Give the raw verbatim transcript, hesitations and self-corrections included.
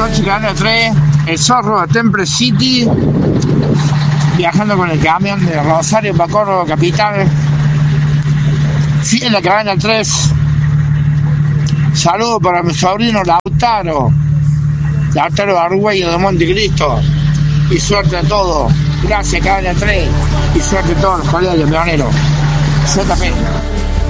noche, Cadena tres, el zorro de Temple City, viajando con el camión de Rosario para Córdoba capital. Fiel a Cadena tres. Saludos para mi sobrino Lautaro, Lautaro Arguello de Montecristo. Y suerte a todos. Gracias, Cadena tres. Y suerte a todos los colegas de camioneros. Z P.